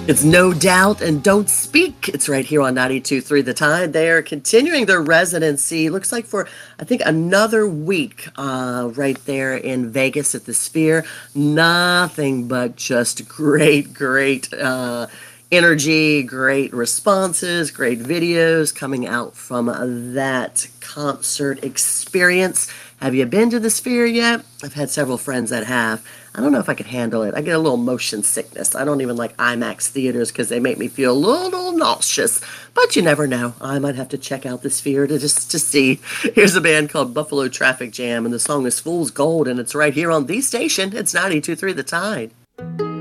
It's No Doubt and Don't Speak. It's right here on 92.3 The Tide. They are continuing their residency. Looks like for, I think, another week right there in Vegas at the Sphere. Nothing but just great energy, great responses, great videos coming out from that concert experience. Have you been to the Sphere yet? I've had several friends that have. I don't know if I could handle it. I get a little motion sickness. I don't even like IMAX theaters because they make me feel a little nauseous. But you never know. I might have to check out the Sphere to see. Here's a band called Buffalo Traffic Jam, and the song is Fool's Gold, and it's right here on the station. It's 92.3 The Tide.